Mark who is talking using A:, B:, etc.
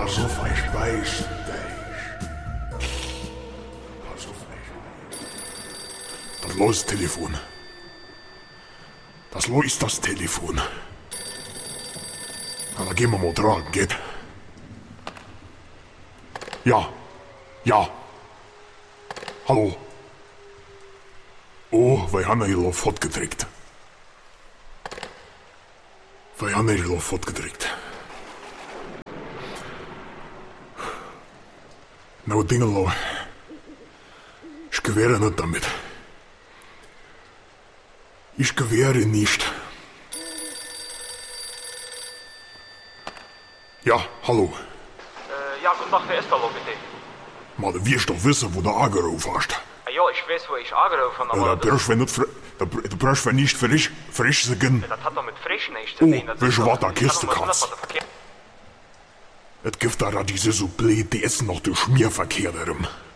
A: Pass auf, ich weiß dich. Pass auf, das los Telefon. Das lo ist das Telefon. Na, da gehen wir mal dran, geht? Ja. Ja. Hallo. Oh, wir haben hier auf Hot gedrückt. Wir haben hier auf Hot gedrückt. Nou, Dingelo. Ich gewähre nicht damit. Ich gewähre nicht. Ja, hallo.
B: Ja, guten Tag, wer ist da lo, bitte?
A: Maar du wirst doch wissen, wo du angerufen hast.
B: Ja, ich weiß, wo ich angerufen habe, aber...
A: Du brauchst nicht frisch sagen.
B: Das hat doch mit frisch nichts zu tun.
A: Weißt du was, da Kiste kannst. Es gibt da diese so blöd, die essen noch den Schmierverkehr darum.